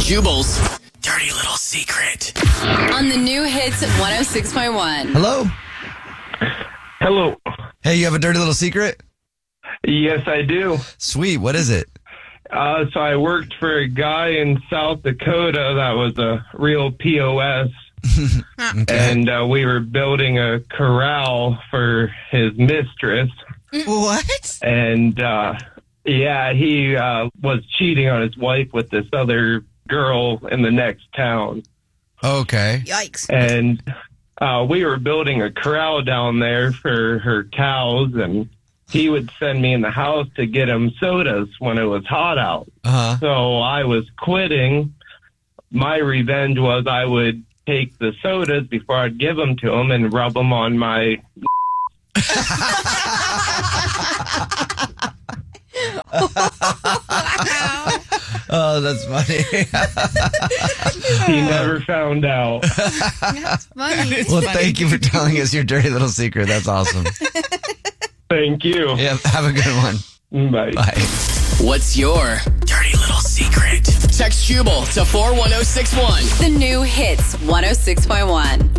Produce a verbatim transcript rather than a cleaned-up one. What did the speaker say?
Jubal's dirty little secret. On the new hits one oh six point one. Hello? Hello. Hey, you have a dirty little secret? Yes, I do. Sweet. What is it? Uh, so I worked for a guy in South Dakota that was a real P O S. Okay. And uh, we were building a corral for his mistress. What? And, uh, yeah, he uh, was cheating on his wife with this other girl in the next town. Okay. Yikes. And uh, we were building a corral down there for her cows, and he would send me in the house to get him sodas when it was hot out. Uh-huh. So I was quitting. My revenge was I would take the sodas before I'd give them to him and rub them on my... Oh, that's funny. He never found out. That's funny. Well, thank you for telling us your dirty little secret. That's awesome. Thank you. Yeah, have a good one. Bye. Bye. What's your dirty little secret? Text Jubal to four one oh six one. The new hits one oh six point one.